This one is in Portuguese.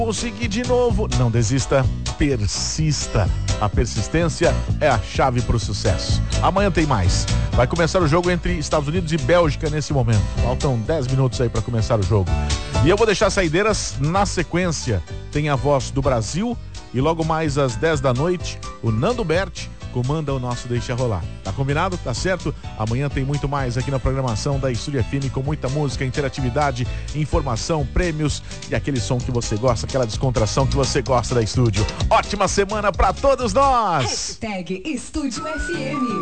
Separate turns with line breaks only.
Conseguir de novo, não desista, persista. A persistência é a chave para o sucesso. Amanhã tem mais. Vai começar o jogo entre Estados Unidos e Bélgica nesse momento. Faltam 10 minutos aí para começar o jogo. E eu vou deixar as saideiras na sequência. Tem a Voz do Brasil e logo mais às 10 da noite, o Nando Berti comanda o nosso Deixa Rolar. Tá combinado? Tá certo? Amanhã tem muito mais aqui na programação da Estúdio FM, com muita música, interatividade, informação, prêmios e aquele som que você gosta, aquela descontração que você gosta da Estúdio. Ótima semana pra todos nós!
#Estúdio FM.